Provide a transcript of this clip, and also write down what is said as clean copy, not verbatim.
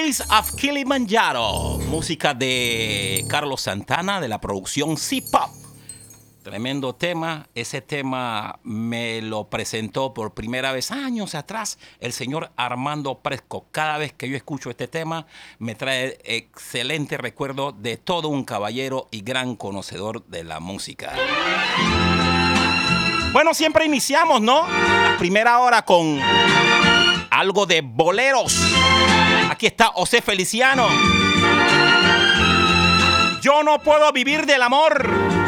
Tales of Kilimanjaro, música de Carlos Santana de la producción C-Pop. Tremendo tema. Ese tema me lo presentó por primera vez años atrás el señor Armando Fresco. Cada vez que yo escucho este tema me trae excelente recuerdo de todo un caballero y gran conocedor de la música. Bueno, siempre iniciamos, ¿no? La primera hora con algo de boleros. Aquí está José Feliciano. Yo no puedo vivir del amor.